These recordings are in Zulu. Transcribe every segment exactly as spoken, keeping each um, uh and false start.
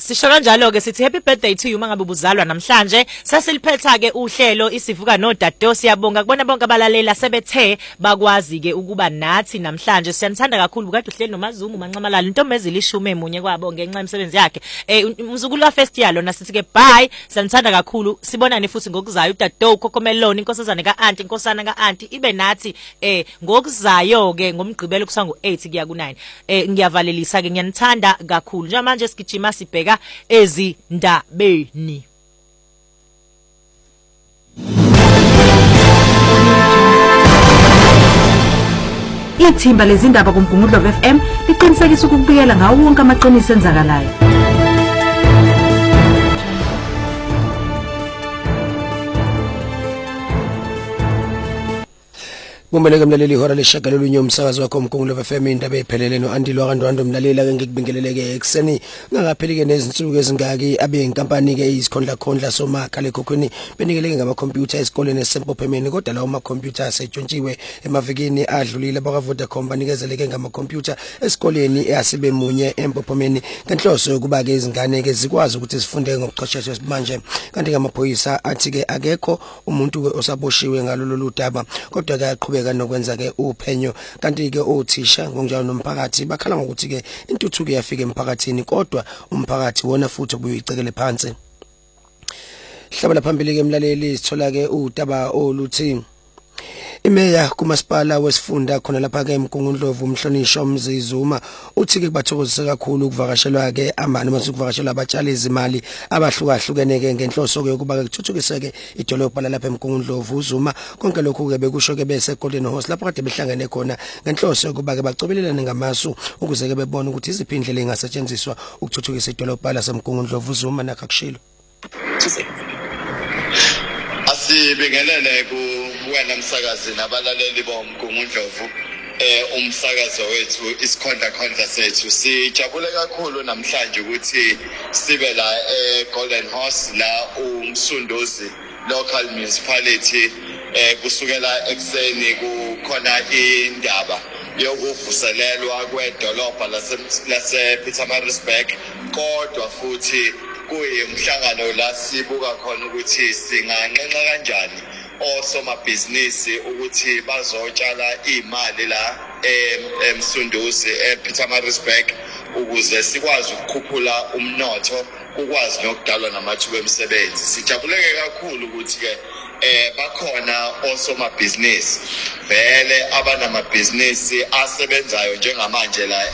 Sisho kanjalo ke sithi happy birthday to you mangabe ubuzalwa namhlanje. Sasiliphetha ke uhlelo isivuka noDado. Siyabonga kubona bonke abalaleli asebethe bakwazi ke ukuba nathi namhlanje. Siyanthanda kakhulu ukade uhleli noMazumu Mancamalala intombi ezilishumi emunye kwabo ngenxa yemisebenzi yakhe. Eh umzukulu wa first year lona sithi ke bye. Siyanthanda kakhulu. Sibonane futhi ngokuzayo uDado Kokomeloni inkosazane kaAunty inkosana kaAunty ibe nathi eh ngokuzayo ke ngomgqibelo kusango eight kuya ku nine. Eh ngiyavalelisa ke ngiyanithanda kakhulu. Njengamanje sigijima sibheka ezindabeni. Ithimba lezindaba kuMgungundlovu F M liqinisekisa ukubikela ngawo wonke amaqiniso enzakalayo. Kumbeleke mlaleli ihora leshagalolunye umsakazo wakho uMgungundlovu F M indaba ephelele noAndilwa kaNdwandwe mlaleli ake ngikubingeleleke ekseni ngakapheli nezinsuku ezingaki abe inkampani ke izikhondla khondla somakhala ekhokhweni benikeleke ngama computer esikoleni eSempopemeni kodwa lawo ama computer asetshontshiwe emavikini adlulile baka Vodacom banikezeleke ngama computer esikoleni eyasibe munye eMpopemeni ngenhloso yokuba ke izingane ke zikwazi ukuthi zifunde ngokuchashesha manje kanti ngamaphoyisa athi ke akekho umuntu osaboshiwe ngalolu ludaba kodwa ke aqhubeka nokwenza ke uphenyo kanti ke othisha ngokunjalo nomphakathi bakhala ngokuthi ke intuthuko yafika emphakathini kodwa umphakathi wona futhi ubuyicekele phansi. Hlabela phambili ke mlaleli sithola ke udaba oluthi imeya kumasipala wesifunda khona lapha ke eMgungundlovu umhlonisho Mzizuma uthi ke kubathokozisa kakhulu ukuvakashelwa ke amani masukuvakashelwa abatshali izimali abahlukahlukene ke ngenhloso ke ukuba ke kuthuthukise ke idolobha lapha eMgungundlovu uZuma konke lokhu ke bekusho ke bese Golden Horse lapho kade behlangene khona ngenhloso ukuba ke bacobelelane ngamasu ukuze ke bebone ukuthi iziphi indlela engasetshenziswa ukuthuthukisa idolobha laseMgungundlovu uZuma nakakushilo. Asibingelele ku wena msakazi nabalaleli boMgungundlovu eh umsakazo wethu isikhondla khondla sethu sijabule kakhulu namhlanje ukuthi sibe la e Golden Horse la umsunduzi local municipality eh kusukela ekseni kukhona indaba yokuvuselelwa kwedolobha lase lase Pietermaritzburg kodwa futhi kuyimhlangano la sibuka khona ukuthi singanqenqa kanjani osomabhizinisi ukuthi bazotshala imali la eMsunduzi ePietermaritzburg ukuze sikwazi ukukhuphula umnotho ukwazi nokudalwa namathuba emisebenzi. Sijabuleke kakhulu ukuthi ke eh bakhona osomabhizinisi vele abanamabhizinisi asebenzayo njengamanje la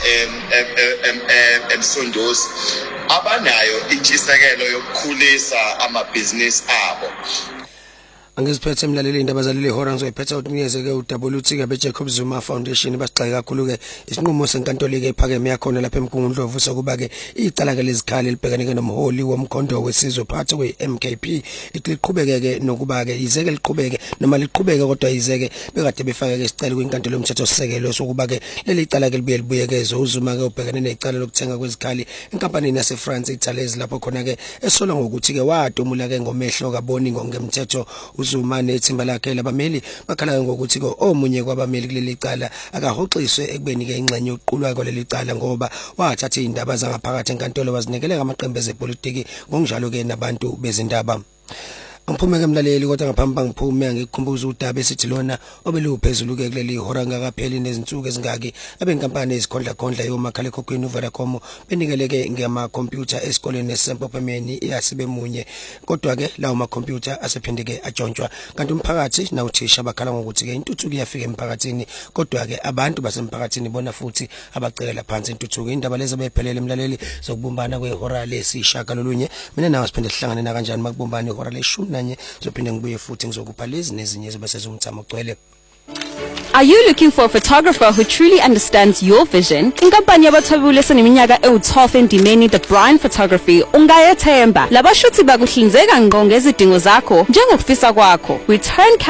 eMsunduzi abanayo intshisekelo yokukhulisa amabhizinisi abo. Angiziphethe emlaleli indaba zaleli hora ngizoyiphetha ukunikeze ke udouble uthi ke beJacob Zuma Foundation basixaye kakhulu ke isinqumo senkantolo ke ephakeme yakho lapha eMgungundlovu sokuba ke icala ke lezikhali libhekane ke nomholi womkhondo wesizwe phakathi kweM K P liqhubeke ke nokuba ke izeke liqhubeke noma liqhubeke kodwa izeke bekade befaka ke isicelo kwinkantolo yomthetho sisekelo sokuba ke leli cala ke libuye libuyekeze uZuma ke ubhekane necala lokuthenga kwezikhali enkampanini yase France iThalezi lapho khona ke esola ngokuthi ke wadumula ke ngomehlo kaboni ngemthetho uZuma nethimba lakhe labameli bakhala ngokuthi ko omunye kwabameli kuleli cala akahoxiswe ekubeni ke ingxenye yokuqulwa kwaleli cala ngoba wathatha indaba zangaphakathi enkantolo wazinekelela amaqembu ezepolitiki ngokunjalo ke nabantu bezindaba. Angiphumeke emlaleli kodwa ngaphambi bangiphume ngikukhumbuza udaba esithi lona obeluphezulu ke kuleli hora ngakapheli nezinsuku ezingaki abenkampani ezikhondla khondla yomakhala ekhokhweni uVodacom benikeleke ngama computer esikoleni eSempopemeni iyasibe munye kodwa ke lawo ma computer asephinde ke ajontshwa kanti umphakathi nawuthisha bakhala ngokuthi ke intuthuko iyafika emphakathini kodwa ke abantu basemphakathini bona futhi abacekela phansi intuthuko indaba lezi bephelele emlaleli zokubumbana kwehora lesishaka lolunye mina nawe siphinde sihlangane na kanjani makubumbana ihora leshumi nanye zophinde ngibuye futhi ngizokupha lezi nezinye zoba sezumthamo gcwele. Are you looking for a photographer who truly understands your vision? Inkampani yabathwebuli eseneminyaka ewu-twelve endimeni The Brian Photography ungayethemba. Labashuthi bakuhlinzeka ngqo ngezidingo zakho njengokufisa kwakho. Return